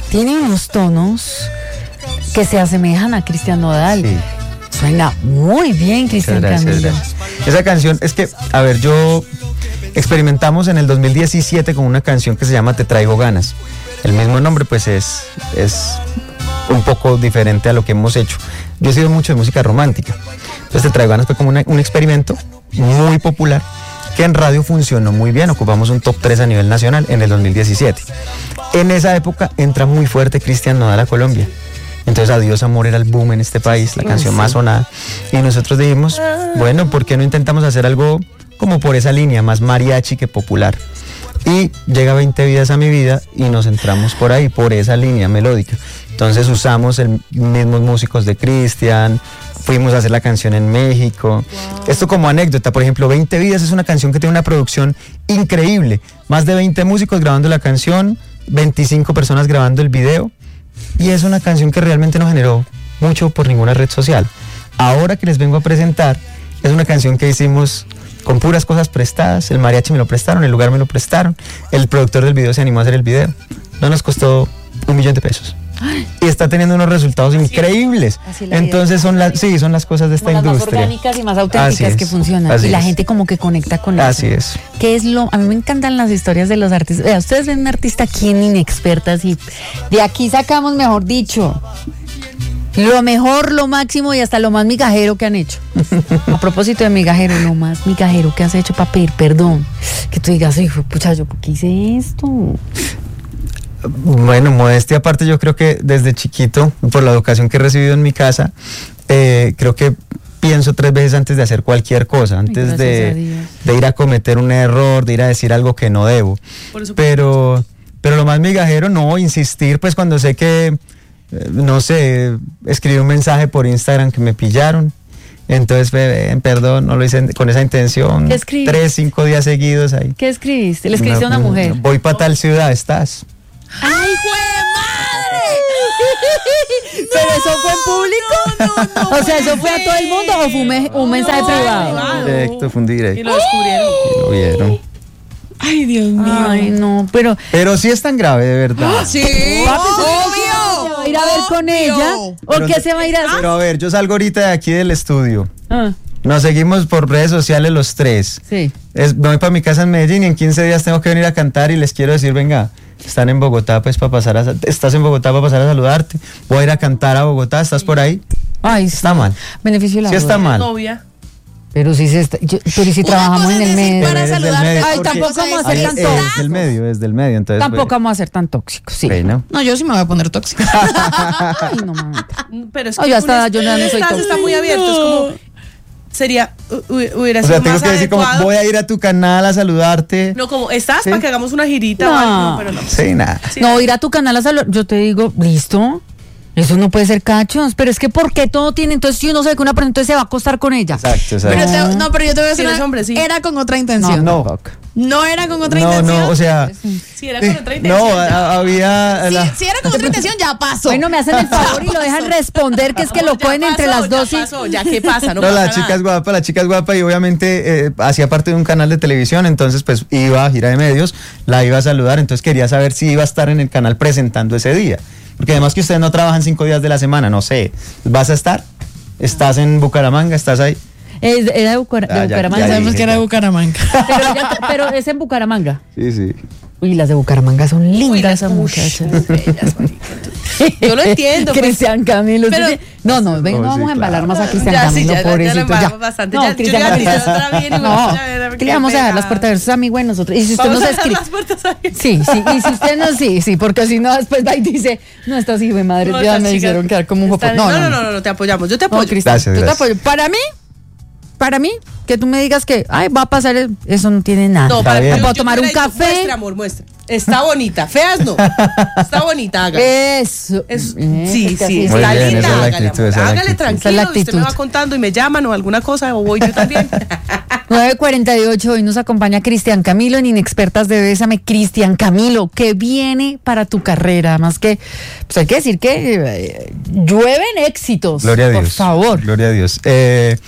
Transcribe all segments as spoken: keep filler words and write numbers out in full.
tiene unos tonos que se asemejan a Cristian Nodal. Sí. Suena muy bien, Cristian Camilo. Esa canción, es que, a ver, yo experimentamos en el dos mil diecisiete con una canción que se llama Te Traigo Ganas. El mismo nombre, pues, es, es un poco diferente a lo que hemos hecho. Yo he sido mucho de música romántica. Entonces, Te Traigo Ganas fue como una, un experimento muy popular que en radio funcionó muy bien. Ocupamos un top tres a nivel nacional en el dos mil diecisiete. En esa época entra muy fuerte Cristian Nodal a Colombia. Entonces Adiós Amor era el boom en este país, la canción más sonada. Y nosotros dijimos, bueno, ¿por qué no intentamos hacer algo como por esa línea, más mariachi que popular? Y llega veinte vidas a mi vida y nos entramos por ahí, por esa línea melódica. Entonces usamos el mismos músicos de Cristian, fuimos a hacer la canción en México. Wow. Esto como anécdota, por ejemplo, veinte vidas es una canción que tiene una producción increíble. Más de veinte músicos grabando la canción, veinticinco personas grabando el video. Y es una canción que realmente no generó mucho por ninguna red social. Ahora que les vengo a presentar, es una canción que hicimos con puras cosas prestadas. El mariachi me lo prestaron, el lugar me lo prestaron. El productor del video se animó a hacer el video. No nos costó un millón de pesos. Y está teniendo unos resultados así increíbles. Entonces son las, sí, son las cosas de esta como industria. Las más orgánicas y más auténticas que funcionan. Así y la es. Gente como que conecta con eso. Así es. Que es lo, a mí me encantan las historias de los artistas. Vea, ustedes ven un artista aquí en Inexpertas y de aquí sacamos, mejor dicho, lo mejor, lo máximo y hasta lo más migajero que han hecho. A propósito de migajero, lo más migajero que has hecho para pedir perdón. Que tú digas, hijo, pucha, ¿yo por qué hice esto? Bueno, modestia aparte, yo creo que desde chiquito, por la educación que he recibido en mi casa, eh, creo que pienso tres veces antes de hacer cualquier cosa, antes Ay, de, de ir a cometer un error, de ir a decir algo que no debo. Pero, pero lo más migajero, no, insistir, pues cuando sé que, eh, no sé, escribí un mensaje por Instagram que me pillaron. Entonces, eh, perdón, no lo hice con esa intención. Tres, cinco días seguidos ahí. ¿Qué escribiste? ¿Le escribiste no, a una mujer? Voy para tal ciudad, ¿estás? ¡Ay, jue madre! ¿Pero no, eso fue en público? No, no, no, o sea, ¿eso fue a todo el mundo o fue un, me- un mensaje no, privado? privado? Directo, fue un directo. Y lo descubrieron. Y lo vieron. Ay, Dios mío. Ay, no, pero... Pero sí es tan grave, de verdad. Sí, obvio. ¿Se va a ir a ver con ella? ¿O qué se va a ir a hacer? Pero a ver, yo salgo ahorita de aquí del estudio. Ah. Nos seguimos por redes sociales los tres. Sí. Es, me voy para mi casa en Medellín y en quince días tengo que venir a cantar y les quiero decir, venga, están en Bogotá, pues para pasar a, estás en Bogotá para pasar a saludarte. Voy a ir a cantar a Bogotá, ¿estás por ahí? Ay, está mal. Beneficio de la sí está mal. Novia. Pero si se está, yo, pero si trabajamos en el medio. Para saludarte. Ay, tampoco vamos a ser tan tóxicos. Es del medio, es del medio, entonces. Tampoco pues, vamos a ser tan tóxicos, sí. Bueno. No, yo sí me voy a poner tóxica. Ay, no mames. Pero es que oh, ya está, yo no, no soy tóxica. Está muy abierto, es como sería hubiera sido o sea, tengo más que decir adecuado. como voy a ir a tu canal a saludarte. No, como estás ¿sí? para que hagamos una girita no. o algo, no, pero no. Sí, nada. Sí, no, nada. ir a tu canal a saludar, yo te digo, listo. Eso no puede ser cachos, pero es que ¿por qué todo tiene? Entonces si uno sabe que una persona entonces se va a acostar con ella. Exacto, exacto. Pero te, no, pero yo te voy a Si decir, eres hombre, sí. Era con otra intención. No, no. No era con otra no, intención. no, o sea. Sí, era con otra intención. No, a, había. Sí, la... si era con otra intención, ya pasó. Bueno, me hacen el favor y lo dejan responder, que es que No, lo cogen pasó, entre las dos ya y... pasó, ya qué pasa, no, No, pasa la chica nada. es guapa, la chica es guapa y obviamente eh, hacía parte de un canal de televisión, entonces pues iba a gira de medios, la iba a saludar, entonces quería saber si iba a estar en el canal presentando ese día. Porque además que ustedes no trabajan cinco días de la semana, no sé. ¿Vas a estar? ¿Estás en Bucaramanga? ¿Estás ahí? Es, era de, Bucar- Ah, de ya, Bucaramanga. ya Sabemos dije, que era ya. de Bucaramanga. Pero, ya- pero es en Bucaramanga. Sí, sí. Uy, las de Bucaramanga son lindas, Uy, las- esas uy, muchachas. son bellas, marica. Yo lo entiendo. pues. Cristian Camilo. Pero- ¿sí? No, no, ven, no, No, sí, vamos a embalar claro. más a Cristian Ya, sí, Camilo, ya, ya lo pobrecito. embalamos Ya. bastante. No, Ya, yo Cristian ya Camilo. le hice otra bien y No, vamos a ver, a ver que qué le vamos a pega. dar las puertas, es amigo de nosotros. Y si usted Vamos nos a dejar escribe. las puertas abiertas. Sí, sí, y si usted no, sí, sí, porque si no, después va y dice, no, estas hijas de madre, No, ya estas me chicas hicieron quedar como un jopo. están- No, no, no, no, no, te apoyamos. Yo te No, apoyo. Cristian, Gracias, yo te gracias. apoyo. Para mí, para mí, que tú me digas que, ay, va a pasar, el- eso no tiene nada. No, Está para bien. ¿Me puedo yo tomar te un hubiera dicho, café? Muestra, amor, muestra. Está bonita. Feas no. Está bonita, hágale. Eso. Es- Eh, sí, es que sí, así Muy está bien, linda, esa es la hágale, actitud, amor. esa es la Hágale actitud. tranquilo, Esa es la usted me actitud. va contando y me llaman o alguna cosa o voy yo también. nueve cuarenta y ocho, hoy nos acompaña Cristian Camilo en Inexpertas de Bésame. Cristian Camilo, ¿qué viene para tu carrera? Más que, pues hay que decir que eh, llueven éxitos. Gloria a Dios. Por favor. Gloria a Dios. Eh,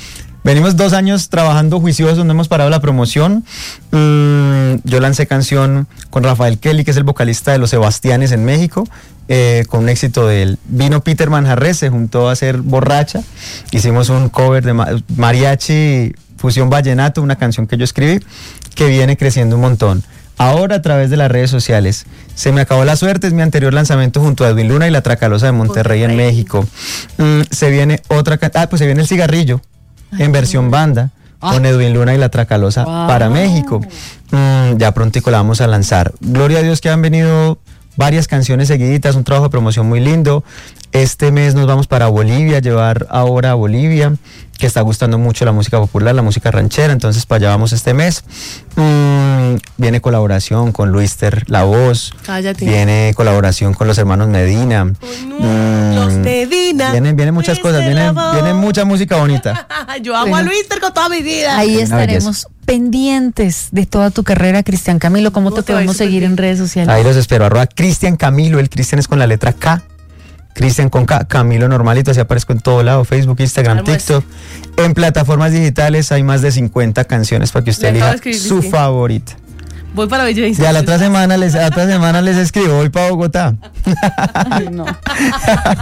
venimos dos años trabajando juiciosos, no hemos parado la promoción. Mm, yo lancé canción con Rafael Kelly, que es el vocalista de Los Sebastianes en México, eh, con un éxito de él. Vino Peter Manjarres, se juntó a hacer Borracha, hicimos un cover de ma- mariachi, fusión vallenato, una canción que yo escribí, que viene creciendo un montón. Ahora a través de las redes sociales. Se me acabó la suerte, es mi anterior lanzamiento junto a Edwin Luna y La Tracalosa de Monterrey, en México. Mm, se viene otra, ca- ah, pues se viene El Cigarrillo, Ay, en versión banda, Ah. con Edwin Luna y La Tracalosa Wow. para México. Mm, ya prontico la vamos a lanzar. Gloria a Dios que han venido varias canciones seguiditas, un trabajo de promoción muy lindo. Este mes nos vamos para Bolivia, llevar ahora a Bolivia, que está gustando mucho la música popular, la música ranchera, entonces para allá vamos este mes. Mm, viene colaboración con Luister La Voz, Cállate. viene colaboración con los hermanos Medina. Mm, Los Medina. Vienen, vienen muchas cosas, Luister viene, La Voz. viene mucha música bonita. Yo amo Bueno. a Luister con toda mi vida. Ahí Una estaremos pendientes de toda tu carrera, Cristian Camilo. ¿Cómo ¿Cómo te te va a ir podemos súper seguir bien? en redes sociales? Ahí los espero, arroba Cristian Camilo, el Cristian es con la letra K. Cristian con K, Camilo normalito, así aparezco en todo lado, Facebook, Instagram, Almuerzo. TikTok. En plataformas digitales hay más de cincuenta canciones para que usted Le acabo elija de escribir, su sí. favorita. Voy para Bella Ya la otra semana les, la otra semana les escribo, voy para Bogotá. Ay, no.